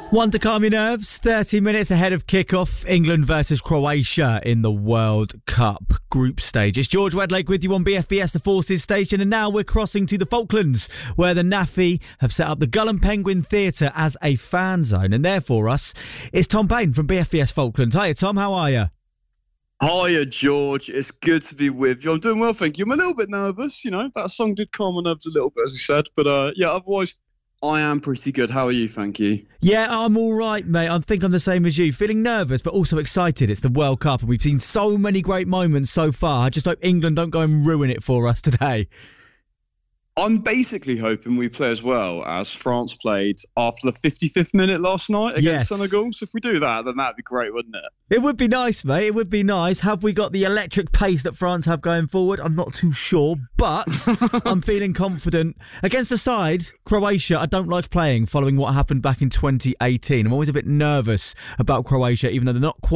One to calm your nerves. 30 minutes ahead of kickoff. England versus Croatia in the World Cup group stage. It's George Wedlake with you on BFBS, the Forces Station, and now we're crossing to the Falklands, where the NAFI have set up the Gull and Penguin Theatre as a fan zone. And there for us is Tom Payne from BFBS Falklands. Hiya, Tom. How are you? Hiya, George. It's good to be with you. I'm doing well, thank you. I'm a little bit nervous, that song did calm my nerves a little bit, as you said. But otherwise, I am pretty good. How are you? Thank you. Yeah, I'm all right, mate. I think I'm the same as you. Feeling nervous, but also excited. It's the World Cup, and we've seen so many great moments so far. I just hope England don't go and ruin it for us today. I'm basically hoping we play as well as France played after the 55th minute last night against Senegal. So if we do that, then that'd be great, wouldn't it? It would be nice, mate. It would be nice. Have we got the electric pace that France have going forward? I'm not too sure, but I'm feeling confident. Against a side, Croatia, I don't like playing following what happened back in 2018. I'm always a bit nervous about Croatia, even though they're not quite